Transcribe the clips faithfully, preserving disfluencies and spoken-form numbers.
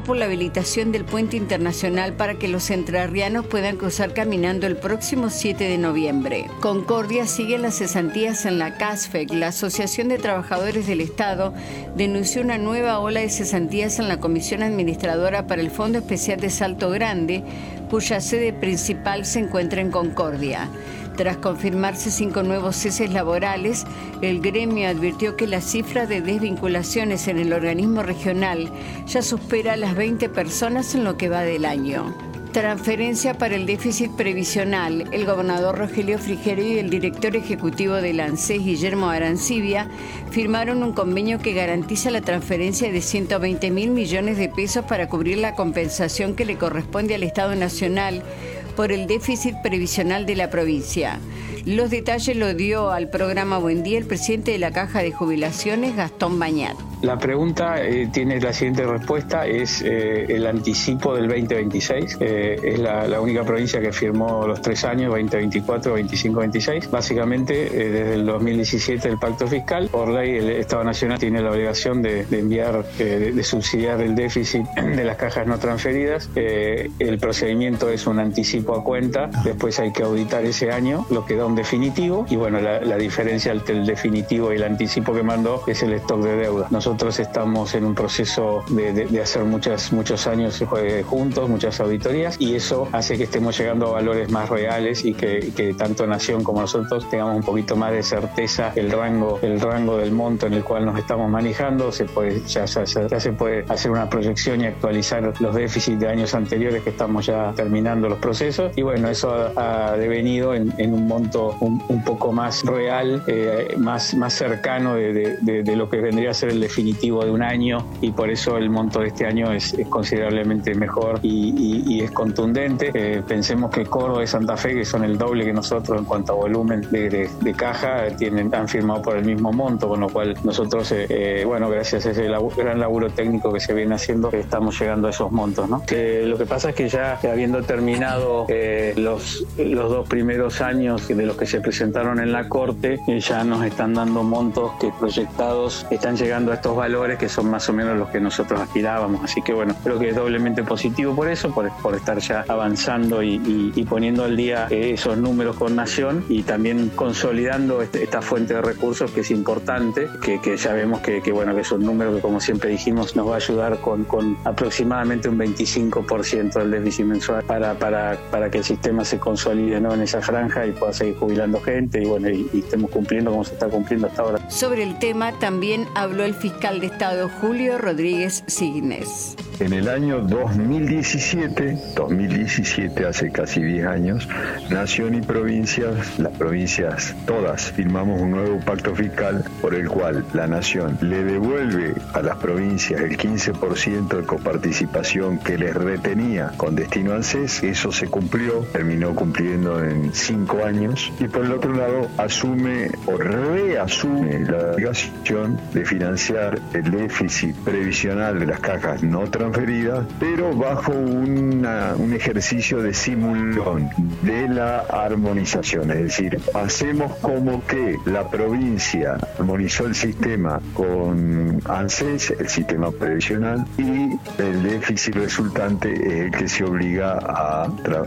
por la habilitación del puente internacional para que los entrerrianos puedan cruzar caminando el próximo siete de noviembre. Concordia sigue las cesantías en la CASFEC. La Asociación de Trabajadores del Estado denunció una nueva ola de cesantías en la Comisión Administradora para el Fondo Especial de Salto Grande, cuya sede principal se encuentra en Concordia. Tras confirmarse cinco nuevos ceses laborales, el gremio advirtió que la cifra de desvinculaciones en el organismo regional ya supera las veinte personas en lo que va del año. Transferencia para el déficit previsional. El gobernador Rogelio Frigerio y el director ejecutivo del ANSES, Guillermo Arancibia, firmaron un convenio que garantiza la transferencia de ciento veinte mil millones de pesos para cubrir la compensación que le corresponde al Estado Nacional por el déficit previsional de la provincia. Los detalles lo dio al programa Buen Día el presidente de la Caja de Jubilaciones, Gastón Bañat. La pregunta eh, tiene la siguiente respuesta, es eh, el anticipo del veinte veintiséis. Eh, es la, la única provincia que firmó los tres años, veinte veinticuatro, veinticinco, veintiséis. Básicamente, eh, desde el dos mil diecisiete el pacto fiscal, por ley el Estado Nacional tiene la obligación de, de enviar, eh, de, de subsidiar el déficit de las cajas no transferidas. Eh, el procedimiento es un anticipo a cuenta, después hay que auditar ese año, lo que da un definitivo, y bueno, la, la diferencia entre el definitivo y el anticipo que mandó es el stock de deuda. Nosotros estamos en un proceso de, de, de hacer muchas, muchos años juntos, muchas auditorías, y eso hace que estemos llegando a valores más reales y que, que tanto Nación como nosotros tengamos un poquito más de certeza el rango, el rango del monto en el cual nos estamos manejando. Se puede, ya, ya, ya se puede hacer una proyección y actualizar los déficits de años anteriores que estamos ya terminando los procesos, y bueno, eso ha, ha devenido en, en un monto un, un poco más real, eh, más, más cercano de, de, de, de lo que vendría a ser el definitivo de un año, y por eso el monto de este año es, es considerablemente mejor y, y, y es contundente. Eh, pensemos que Córdoba y Santa Fe, que son el doble que nosotros en cuanto a volumen de, de, de caja, tienen, han firmado por el mismo monto, con lo cual nosotros, eh, eh, bueno, gracias a ese laburo, gran laburo técnico que se viene haciendo, estamos llegando a esos montos, ¿no? Eh, lo que pasa es que ya habiendo terminado eh, los, los dos primeros años de los que se presentaron en la Corte, eh, ya nos están dando montos que proyectados están llegando a estos valores que son más o menos los que nosotros aspirábamos, así que bueno, creo que es doblemente positivo por eso, por, por estar ya avanzando y, y, y poniendo al día eh, esos números con Nación, y también consolidando este, esta fuente de recursos que es importante, que, que ya vemos que, que bueno, que es un número que, como siempre dijimos, nos va a ayudar con, con aproximadamente un veinticinco por ciento del déficit mensual para, para, para que el sistema se consolide, ¿no?, en esa franja y pueda seguir jubilando gente, y bueno, y, y estemos cumpliendo como se está cumpliendo hasta ahora. Sobre el tema también habló el fiscal de Estado Julio Rodríguez Signes. En el año dos mil diecisiete, dos mil diecisiete, hace casi diez años, Nación y provincias, las provincias todas, firmamos un nuevo pacto fiscal por el cual la Nación le devuelve a las provincias el quince por ciento de coparticipación que les retenía con destino al C E S. Eso se cumplió, terminó cumpliendo en cinco años, y por el otro lado asume o reasume la obligación de financiar el déficit previsional de las cajas no transferidas, pero bajo una, un ejercicio de simulación de la armonización, es decir, hacemos como que la provincia armonizó el sistema con ANSES, el sistema previsional, y el déficit resultante es el que se obliga a,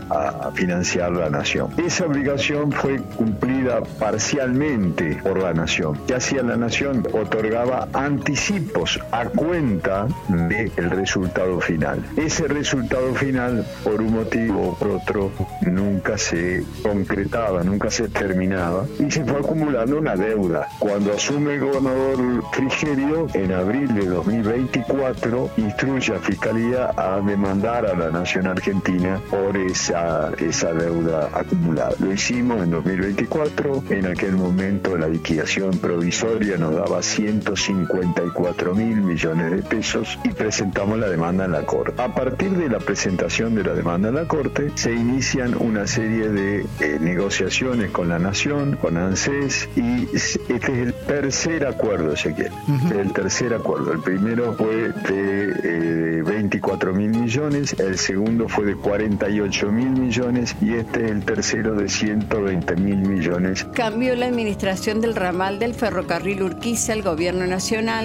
a financiar la Nación. Esa obligación fue cumplida parcialmente por la Nación. ¿Qué hacía la Nación? Otorgaba anticipos a cuenta del resultado final. Ese resultado final, por un motivo o por otro, nunca se concretaba, nunca se terminaba, y se fue acumulando una deuda. Cuando asume el gobernador Frigerio, en abril de dos mil veinticuatro, instruye a Fiscalía a demandar a la Nación Argentina por esa, esa deuda acumulada. Lo hicimos en dos mil veinticuatro, en aquel momento la liquidación provisoria nos daba ciento cincuenta y cuatro mil millones de pesos, y presentamos la demanda en la Corte. A partir de la presentación de la demanda en la Corte, se inician una serie de eh, negociaciones con la Nación, con ANSES, y este es el tercer acuerdo, Ezequiel. Uh-huh. El tercer acuerdo. El primero fue de eh, veinticuatro mil millones, el segundo fue de cuarenta y ocho mil millones, y este es el tercero de ciento veinte mil millones. Cambió la administración del ramal del ferrocarril Urquiza. El gobierno nacional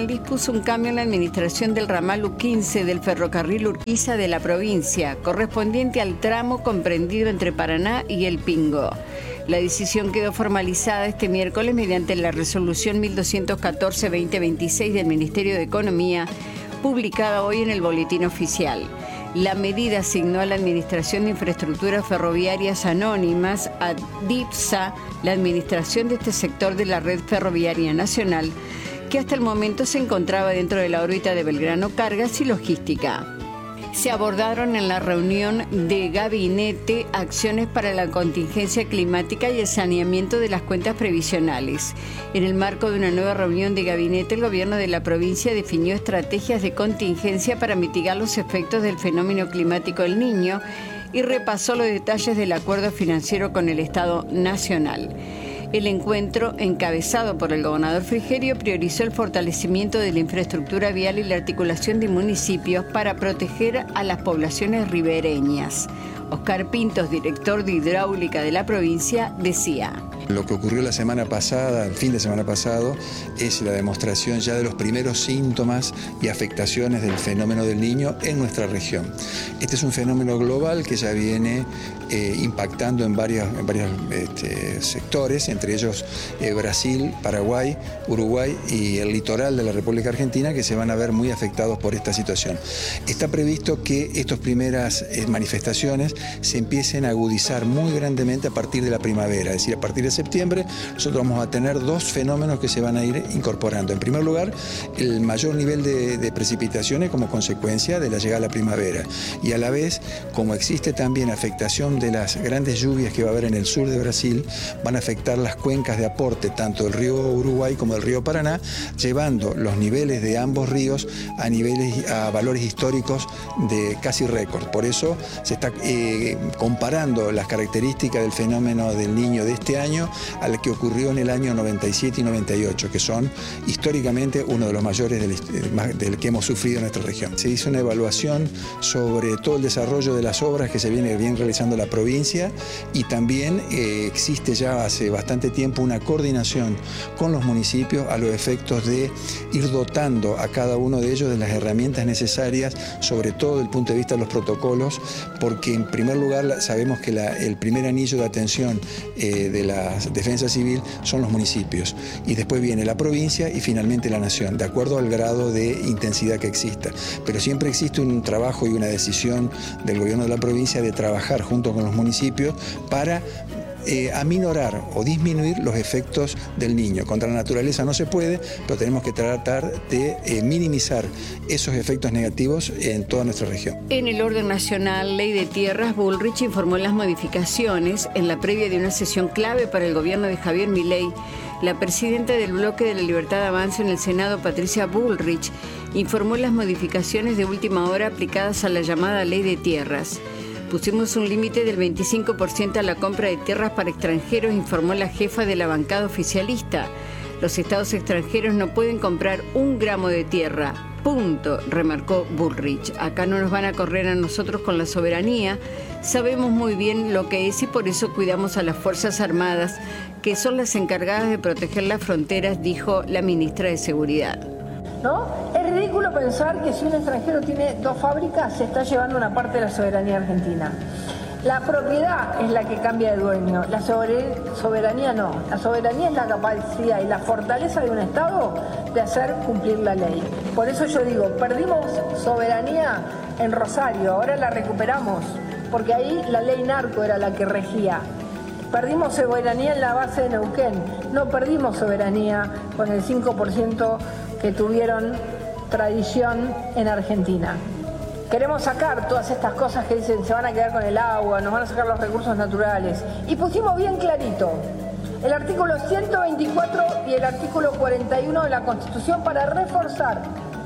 Nacional dispuso un cambio en la administración del ramal U quince del ferrocarril Urquiza de la provincia, correspondiente al tramo comprendido entre Paraná y El Pingo. La decisión quedó formalizada este miércoles mediante la resolución mil doscientos catorce barra veinte veintiséis del Ministerio de Economía, publicada hoy en el Boletín Oficial. La medida asignó a la Administración de Infraestructuras Ferroviarias Anónimas, ADIPSA, la administración de este sector de la red ferroviaria nacional, que hasta el momento se encontraba dentro de la órbita de Belgrano Cargas y Logística. Se abordaron en la reunión de gabinete acciones para la contingencia climática y el saneamiento de las cuentas previsionales. En el marco de una nueva reunión de gabinete, el gobierno de la provincia definió estrategias de contingencia para mitigar los efectos del fenómeno climático El Niño y repasó los detalles del acuerdo financiero con el Estado Nacional. El encuentro, encabezado por el gobernador Frigerio, priorizó el fortalecimiento de la infraestructura vial y la articulación de municipios para proteger a las poblaciones ribereñas. Oscar Pintos, director de hidráulica de la provincia, decía: Lo que ocurrió la semana pasada, el fin de semana pasado, es la demostración ya de los primeros síntomas y afectaciones del fenómeno del Niño en nuestra región. Este es un fenómeno global que ya viene eh, impactando en, varias, en varios este, sectores, entre ellos eh, Brasil, Paraguay, Uruguay y el litoral de la República Argentina, que se van a ver muy afectados por esta situación. Está previsto que estas primeras eh, manifestaciones se empiecen a agudizar muy grandemente a partir de la primavera, es decir, a partir de septiembre nosotros vamos a tener dos fenómenos que se van a ir incorporando. En primer lugar, el mayor nivel de, de precipitaciones como consecuencia de la llegada de la primavera, y a la vez, como existe también afectación de las grandes lluvias que va a haber en el sur de Brasil, van a afectar las cuencas de aporte tanto del río Uruguay como del río Paraná, llevando los niveles de ambos ríos a niveles a valores históricos de casi récord. Por eso se está eh, comparando las características del fenómeno del Niño de este año a la que ocurrió en el año noventa y siete y noventa y ocho, que son históricamente uno de los mayores del, del que hemos sufrido en nuestra región. Se hizo una evaluación sobre todo el desarrollo de las obras que se viene bien realizando la provincia, y también eh, existe ya hace bastante tiempo una coordinación con los municipios a los efectos de ir dotando a cada uno de ellos de las herramientas necesarias, sobre todo desde el punto de vista de los protocolos, porque en primer lugar sabemos que la, el primer anillo de atención eh, de la defensa civil son los municipios, y después viene la provincia y finalmente la nación, de acuerdo al grado de intensidad que exista. Pero siempre existe un trabajo y una decisión del gobierno de la provincia de trabajar junto con los municipios para Eh, aminorar o disminuir los efectos del Niño. Contra la naturaleza no se puede, pero tenemos que tratar de eh, minimizar esos efectos negativos en toda nuestra región. En el orden nacional, Ley de Tierras, Bullrich informó las modificaciones en la previa de una sesión clave para el gobierno de Javier Milei. La presidenta del Bloque de la Libertad de Avance en el Senado, Patricia Bullrich, informó las modificaciones de última hora aplicadas a la llamada Ley de Tierras. Pusimos un límite del veinticinco por ciento a la compra de tierras para extranjeros, informó la jefa de la bancada oficialista. Los estados extranjeros no pueden comprar un gramo de tierra. Punto, remarcó Bullrich. Acá no nos van a correr a nosotros con la soberanía. Sabemos muy bien lo que es y por eso cuidamos a las Fuerzas Armadas, que son las encargadas de proteger las fronteras, dijo la ministra de Seguridad. ¿No? Es ridículo pensar que si un extranjero tiene dos fábricas se está llevando una parte de la soberanía argentina. La propiedad es la que cambia de dueño, la soberanía no. La soberanía es la capacidad y la fortaleza de un Estado de hacer cumplir la ley. Por eso yo digo, perdimos soberanía en Rosario, ahora la recuperamos, porque ahí la ley narco era la que regía. Perdimos soberanía en la base de Neuquén, no perdimos soberanía con el cinco por ciento que tuvieron tradición en Argentina. Queremos sacar todas estas cosas que dicen se van a quedar con el agua, nos van a sacar los recursos naturales. Y pusimos bien clarito el artículo ciento veinticuatro y el artículo cuarenta y uno de la Constitución para reforzar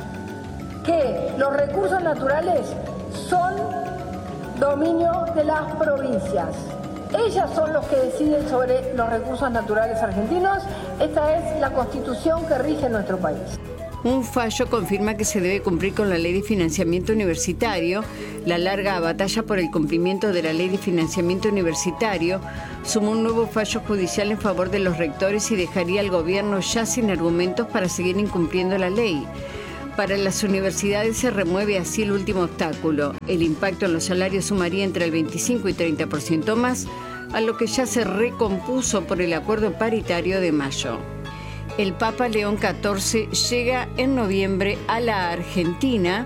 que los recursos naturales son dominio de las provincias. Ellas son los que deciden sobre los recursos naturales argentinos. Esta es la Constitución que rige nuestro país. Un fallo confirma que se debe cumplir con la ley de financiamiento universitario. La larga batalla por el cumplimiento de la ley de financiamiento universitario sumó un nuevo fallo judicial en favor de los rectores y dejaría al gobierno ya sin argumentos para seguir incumpliendo la ley. Para las universidades se remueve así el último obstáculo. El impacto en los salarios sumaría entre el veinticinco y treinta por ciento más, a lo que ya se recompuso por el acuerdo paritario de mayo. El Papa León catorce llega en noviembre a la Argentina.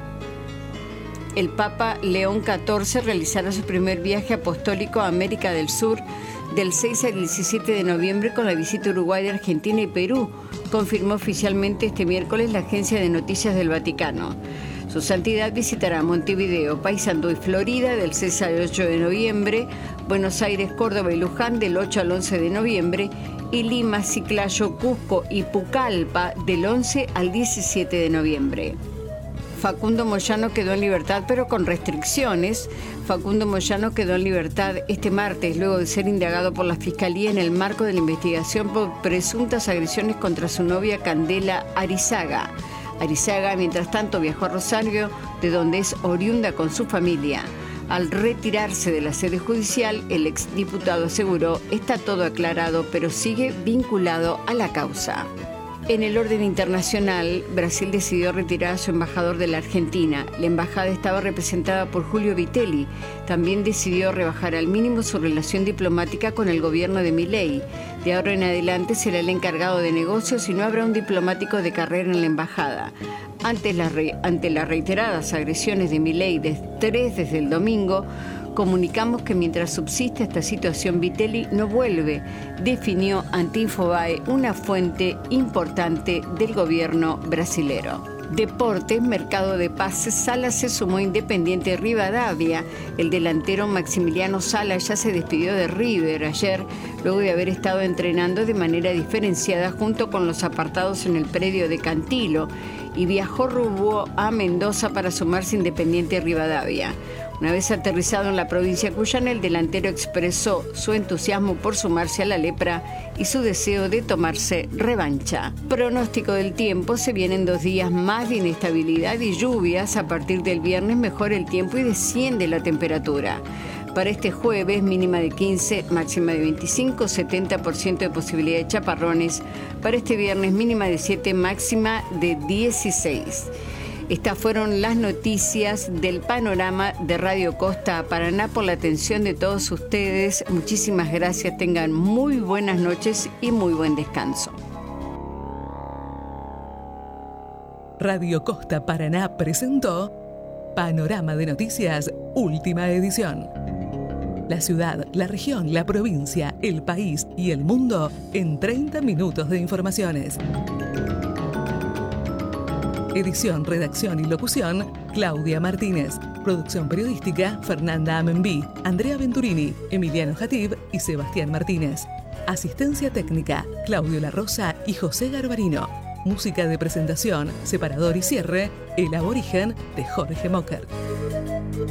El Papa León catorce realizará su primer viaje apostólico a América del Sur del seis al diecisiete de noviembre con la visita a Uruguay, Argentina y Perú, confirmó oficialmente este miércoles la agencia de noticias del Vaticano. Su santidad visitará Montevideo, Paysandú y Florida del seis al ocho de noviembre, Buenos Aires, Córdoba y Luján del ocho al once de noviembre y Lima, Chiclayo, Cusco y Pucallpa del once al diecisiete de noviembre. Facundo Moyano quedó en libertad, pero con restricciones. Facundo Moyano quedó en libertad este martes, luego de ser indagado por la Fiscalía en el marco de la investigación por presuntas agresiones contra su novia Candela Arizaga. Arizaga, mientras tanto, viajó a Rosario, de donde es oriunda con su familia. Al retirarse de la sede judicial, el exdiputado aseguró: está todo aclarado, pero sigue vinculado a la causa. En el orden internacional, Brasil decidió retirar a su embajador de la Argentina. La embajada estaba representada por Julio Vitelli. También decidió rebajar al mínimo su relación diplomática con el gobierno de Milei. De ahora en adelante será el encargado de negocios y no habrá un diplomático de carrera en la embajada. Ante, la re- ante las reiteradas agresiones de Milei de tres desde el domingo, comunicamos que mientras subsiste esta situación, Vitelli no vuelve, definió ante Infobae, una fuente importante del gobierno brasilero. Deportes, mercado de pases, Sala se sumó a Independiente Rivadavia. El delantero Maximiliano Sala ya se despidió de River ayer, luego de haber estado entrenando de manera diferenciada junto con los apartados en el predio de Cantilo, y viajó rumbo a Mendoza para sumarse a Independiente Rivadavia. Una vez aterrizado en la provincia cuyana, el delantero expresó su entusiasmo por sumarse a la lepra y su deseo de tomarse revancha. Pronóstico del tiempo: se vienen dos días más de inestabilidad y lluvias. A partir del viernes mejora el tiempo y desciende la temperatura. Para este jueves, mínima de quince, máxima de veinticinco, setenta por ciento de posibilidad de chaparrones. Para este viernes, mínima de siete, máxima de dieciséis. Estas fueron las noticias del panorama de Radio Costa Paraná. Por la atención de todos ustedes, muchísimas gracias. Tengan muy buenas noches y muy buen descanso. Radio Costa Paraná presentó Panorama de Noticias, última edición. La ciudad, la región, la provincia, el país y el mundo en treinta minutos de informaciones. Edición, redacción y locución, Claudia Martínez. Producción periodística, Fernanda Amenbí, Andrea Venturini, Emiliano Jatib y Sebastián Martínez. Asistencia técnica, Claudio La Rosa y José Garbarino. Música de presentación, separador y cierre, El Aborigen de Jorge Mocker.